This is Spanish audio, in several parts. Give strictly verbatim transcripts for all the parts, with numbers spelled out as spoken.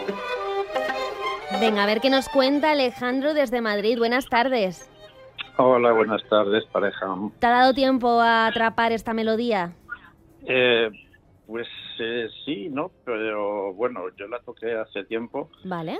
Venga, a ver qué nos cuenta Alejandro desde Madrid. Buenas tardes. Hola, buenas tardes, pareja. ¿Te ha dado tiempo a atrapar esta melodía? Eh, pues eh, sí, ¿no? Pero bueno, yo la toqué hace tiempo. Vale.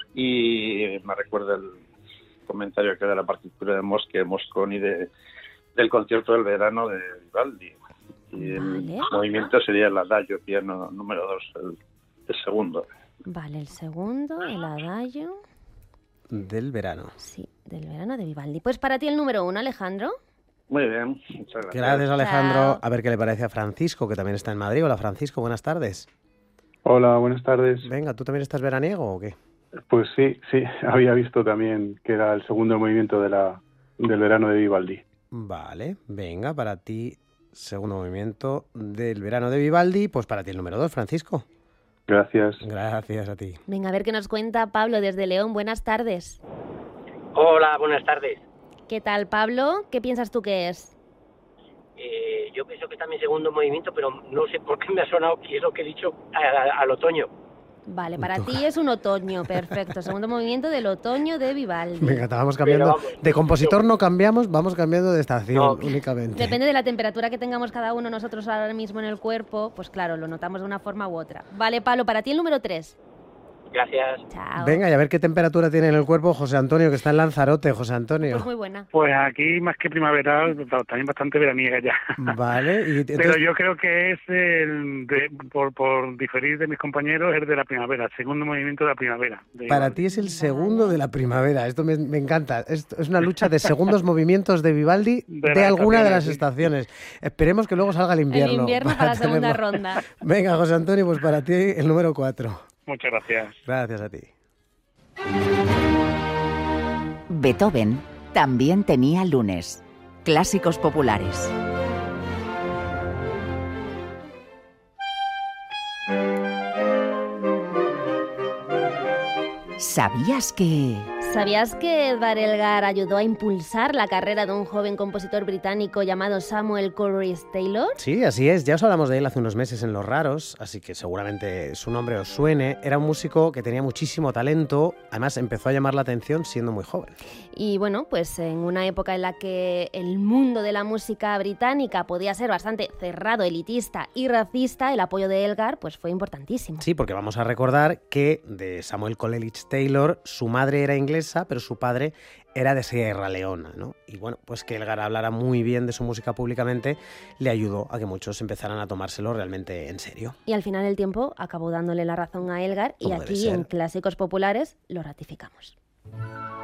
Y me recuerda el comentario que da la partitura de Mosche, Mosconi de, del concierto del verano de Vivaldi. Y Vale. el movimiento sería el adagio piano número dos, el, el segundo. Vale, el segundo, el adagio. Del verano. Sí, del verano de Vivaldi. Pues para ti el número uno, Alejandro. Muy bien, muchas gracias. Gracias, Alejandro. Chao. A ver qué le parece a Francisco, que también está en Madrid. Hola, Francisco, buenas tardes. Hola, buenas tardes. Venga, ¿tú también estás veraniego o qué? Pues sí, sí, había visto también que era el segundo movimiento de la, del verano de Vivaldi. Vale, venga, para ti, segundo movimiento del verano de Vivaldi, pues para ti el número dos, Francisco. Gracias. Gracias a ti. Venga, a ver qué nos cuenta Pablo desde León. Buenas tardes. Hola, buenas tardes. ¿Qué tal, Pablo? ¿Qué piensas tú que es? Eh, yo pienso que está mi segundo movimiento, pero no sé por qué me ha sonado que es lo que he dicho a- a- al otoño. Vale, para ti es un otoño, perfecto. Segundo movimiento del otoño de Vivaldi. Venga, estábamos cambiando. Pero vamos, De compositor yo- no cambiamos, vamos cambiando de estación No. únicamente. Depende de la temperatura que tengamos cada uno nosotros ahora mismo en el cuerpo, pues claro, lo notamos de una forma u otra. Vale, Pablo, para ti el número tres. Gracias. Chao. Venga, y a ver qué temperatura tiene en el cuerpo José Antonio, que está en Lanzarote. José Antonio. Pues muy buena. Pues aquí más que primaveral, también bastante veraniega ya. Vale, y entonces, Pero yo creo que es el, de- por, por diferir de mis compañeros, el de la primavera, el segundo movimiento de la primavera. de para Vivaldi. ti es el segundo de la primavera. Esto me, me encanta. Es, es una lucha de segundos movimientos de Vivaldi de, De las alguna de las estaciones, estaciones. Esperemos que luego salga el invierno. El invierno para la segunda tenerlo. ronda. Venga, José Antonio, pues para ti el número cuatro. Muchas gracias. Gracias a ti. Beethoven también tenía lunes. Clásicos populares. ¿Sabías que...? ¿Sabías que Edvard Elgar ayudó a impulsar la carrera de un joven compositor británico llamado Samuel Coleridge Taylor? Sí, así es. Ya os hablamos de él hace unos meses en Los Raros, así que seguramente su nombre os suene. Era un músico que tenía muchísimo talento, además empezó a llamar la atención siendo muy joven. Y bueno, pues en una época en la que el mundo de la música británica podía ser bastante cerrado, elitista y racista, el apoyo de Elgar pues fue importantísimo. Sí, porque vamos a recordar que de Samuel Coleridge Taylor, su madre era inglesa, pero su padre era de Sierra Leona, ¿no? Y bueno, pues que Elgar hablara muy bien de su música públicamente le ayudó a que muchos empezaran a tomárselo realmente en serio. Y al final del tiempo acabó dándole la razón a Elgar y Como debe aquí ser. en Clásicos Populares lo ratificamos.